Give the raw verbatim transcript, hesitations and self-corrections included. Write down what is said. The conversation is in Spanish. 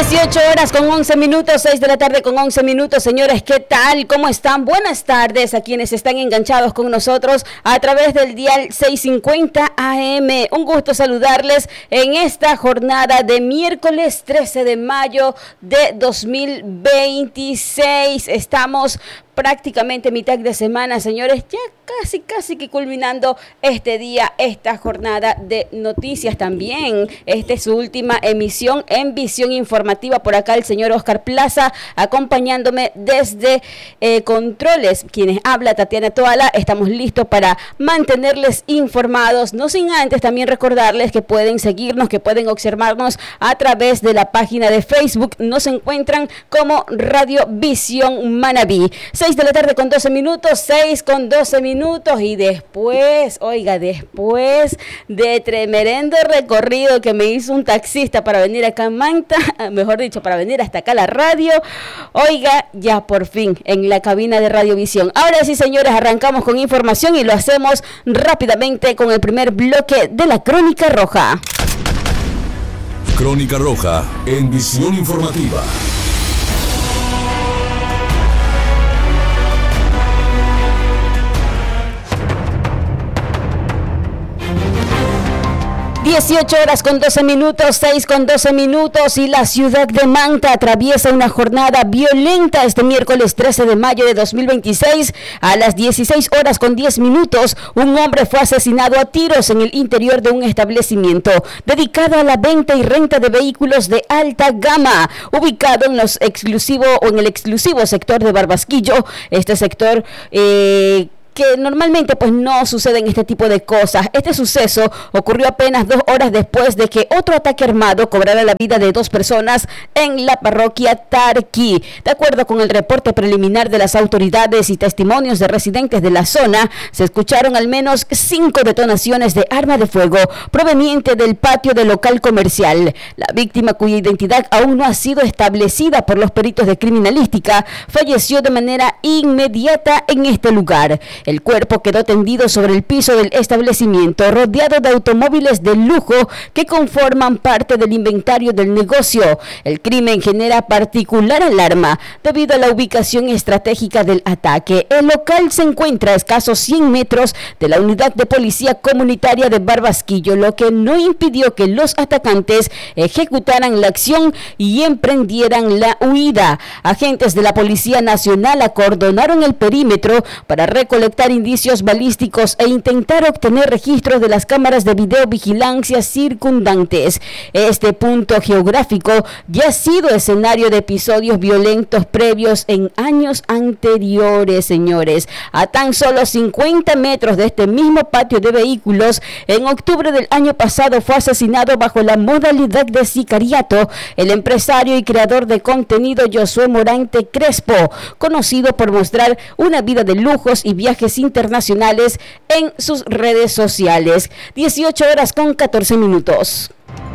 dieciocho horas con once minutos, seis de la tarde con once minutos. Señores, ¿qué tal? ¿Cómo están? Buenas tardes a quienes están enganchados con nosotros a través del dial seiscientos cincuenta A M. Un gusto saludarles en esta jornada de miércoles trece de mayo de dos mil veintiséis. Estamos prácticamente mitad de semana, señores, ya casi, casi que culminando este día, esta jornada de noticias también. Esta es su última emisión en Visión Informativa. Por acá el señor Oscar Plaza, acompañándome desde eh, Controles. Quienes habla Tatiana Toala, estamos listos para mantenerles informados. No sin antes también recordarles que pueden seguirnos, que pueden observarnos a través de la página de Facebook. Nos encuentran como Radio Visión Manabí. seis de la tarde con doce minutos, seis con doce minutos, y después, oiga, después de tremendo recorrido que me hizo un taxista para venir acá a Manta, mejor dicho, para venir hasta acá a la radio, oiga, ya por fin en la cabina de Radiovisión. Ahora sí, señores, arrancamos con información y lo hacemos rápidamente con el primer bloque de la Crónica Roja. Crónica Roja en Visión Informativa. dieciocho horas con doce minutos, seis con doce minutos, y la ciudad de Manta atraviesa una jornada violenta este miércoles trece de mayo de dos mil veintiséis. A las dieciséis horas con diez minutos, un hombre fue asesinado a tiros en el interior de un establecimiento dedicado a la venta y renta de vehículos de alta gama, ubicado en los exclusivo o en el exclusivo sector de Barbasquillo. Este sector eh, que normalmente pues no suceden este tipo de cosas. Este suceso ocurrió apenas dos horas después de que otro ataque armado cobrara la vida de dos personas en la parroquia Tarqui. De acuerdo con el reporte preliminar de las autoridades y testimonios de residentes de la zona, se escucharon al menos cinco detonaciones de arma de fuego proveniente del patio del local comercial. La víctima, cuya identidad aún no ha sido establecida por los peritos de criminalística, falleció de manera inmediata en este lugar. El cuerpo quedó tendido sobre el piso del establecimiento, rodeado de automóviles de lujo que conforman parte del inventario del negocio. El crimen genera particular alarma debido a la ubicación estratégica del ataque. El local se encuentra a escasos cien metros de la unidad de policía comunitaria de Barbasquillo, lo que no impidió que los atacantes ejecutaran la acción y emprendieran la huida. Agentes de la Policía Nacional acordonaron el perímetro para recolectar indicios balísticos e intentar obtener registros de las cámaras de videovigilancia circundantes. Este punto geográfico ya ha sido escenario de episodios violentos previos en años anteriores, señores. A tan solo cincuenta metros de este mismo patio de vehículos, en octubre del año pasado fue asesinado bajo la modalidad de sicariato el empresario y creador de contenido Josué Morante Crespo, conocido por mostrar una vida de lujos y viajes internacionales en sus redes sociales. dieciocho horas con catorce minutos.